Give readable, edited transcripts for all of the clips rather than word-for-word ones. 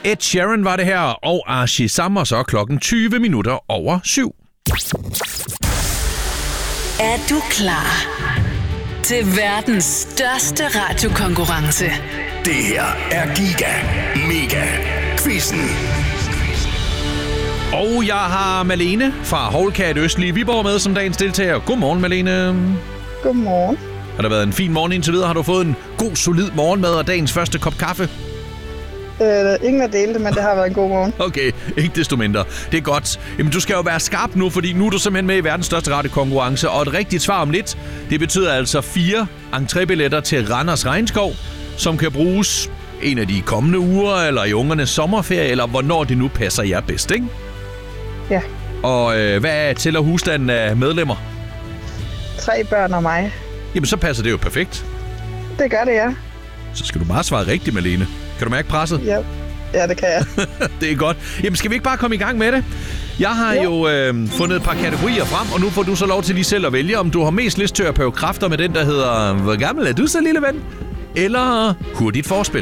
Ed Sheeran var det her, og Archie Sammer, så klokken 20 minutter over 7. Er du klar til verdens største radiokonkurrence? Det her er Giga Mega Quizzen. Og jeg har Malene fra Hovlkat Østlige Viborg med som dagens deltager. Godmorgen, Malene. Godmorgen. Har der været en fin morgen indtil videre? Har du fået en god, solid morgenmad og dagens første kop kaffe? Ingen har delt det, men det har været en god morgen. Okay, ikke desto mindre. Det er godt. Jamen, du skal jo være skarp nu, fordi nu er du simpelthen med i verdens største radiokonkurrence. Og et rigtigt svar om lidt, det betyder altså 4 entrébilletter til Randers Regnskov, som kan bruges en af de kommende uger, eller i ungernes sommerferie, eller hvornår det nu passer jer bedst, ikke? Ja. Og hvad tæller husstanden af medlemmer? 3 børn og mig. Jamen, så passer det jo perfekt. Det gør det, ja. Så skal du bare svare rigtigt, Malene. Kan du mærke presset? Ja, det kan jeg. Det er godt. Jamen, skal vi ikke bare komme i gang med det? Jeg har jo fundet et par kategorier frem, og nu får du så lov til lige selv at vælge, om du har mest lyst til at prøve kræfter med den, der hedder Hvor gammel er du så, lille ven? Eller Hurtigt forspil.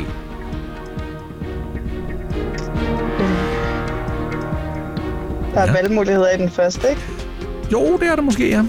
Der er valgmuligheder i den første, ikke? Jo, det er der måske, ja.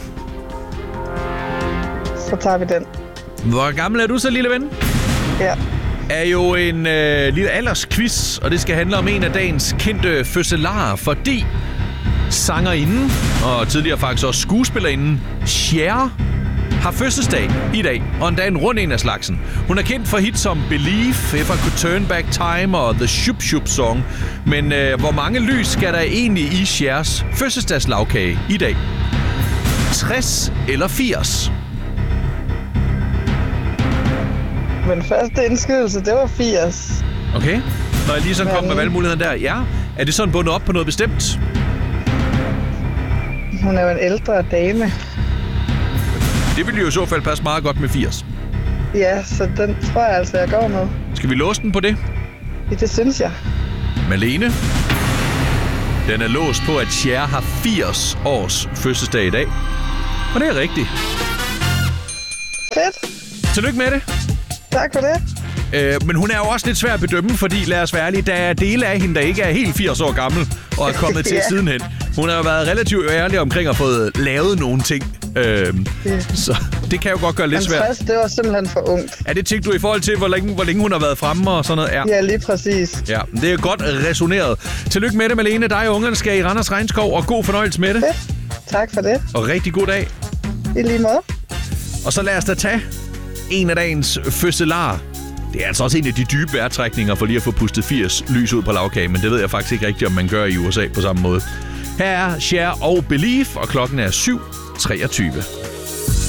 Så tager vi den. Hvor gammel er du så, lille ven? Ja. Er jo en lille aldersquiz, og det skal handle om en af dagens kendte fødselarer, fordi sangerinden, og tidligere faktisk også skuespillerinden, Cher, har fødselsdag i dag, og endda en rund en af slagsen. Hun er kendt for hits som Believe, If I Could Turn Back Time og The Shoop Shoop Song. Men hvor mange lys skal der egentlig i Chers fødselsdagslagkage i dag? 60 eller 80? Men første indskydelse, det var 80. Okay. Når jeg lige sådan kom med valgmuligheden der. Ja. Er det sådan bundet op på noget bestemt? Hun er jo en ældre dame. Det ville jo i så fald passe meget godt med 80. Ja, så den tror jeg altså, jeg går med. Skal vi låse den på det? Ja, det synes jeg. Malene? Den er låst på, at Cher har 80 års fødselsdag i dag. Og det er rigtigt. Fedt. Tillykke med det. Tak for det. Men hun er jo også lidt svær at bedømme, fordi lad os være ærlige, der er dele af hende, der ikke er helt 80 år gammel og er kommet til sidenhen. Hun har jo været relativt ærlig omkring at få lavet nogle ting. Så det kan jo godt gøre lidt svært. 50, det var simpelthen for ungt. Er det tænkt du i forhold til, hvor længe hun har været fremme og sådan noget? Ja, lige præcis. Ja, det er godt resoneret. Tillykke med det, Malene. Dig og ungerne skal i Randers Regnskov, og god fornøjelse med det. Fedt. Tak for det. Og rigtig god dag. I lige måde. Og så lad os da tage en af dagens fødselarer. Det er altså også en af de dybe vejrtrækninger for lige at få pustet 80 lys ud på lagkagen, men det ved jeg faktisk ikke rigtigt, om man gør i USA på samme måde. Her er Cher og Believe, og klokken er 7:23.